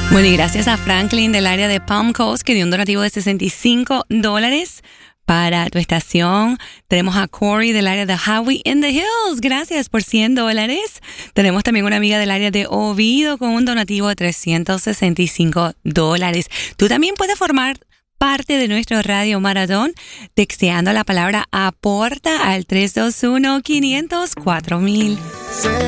Bueno, y gracias a Franklin del área de Palm Coast que dio un donativo de $65 para tu estación. Tenemos a Corey del área de Howie in the Hills. Gracias por $100. Tenemos también una amiga del área de Oviedo con un donativo de $365. Tú también puedes formar parte de nuestro Radio Maratón texteando la palabra aporta al 321-500-4000.